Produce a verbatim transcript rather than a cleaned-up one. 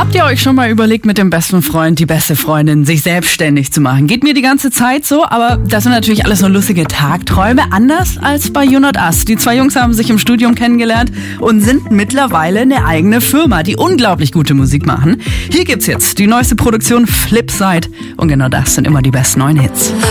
Habt ihr euch schon mal überlegt, mit dem besten Freund, die beste Freundin, sich selbstständig zu machen? Geht mir die ganze Zeit so, aber das sind natürlich alles nur lustige Tagträume, anders als bei You Not Us. Die zwei Jungs haben sich im Studium kennengelernt und sind mittlerweile eine eigene Firma, die unglaublich gute Musik machen. Hier gibt's jetzt die neueste Produktion Flipside und genau das sind immer die besten neuen Hits.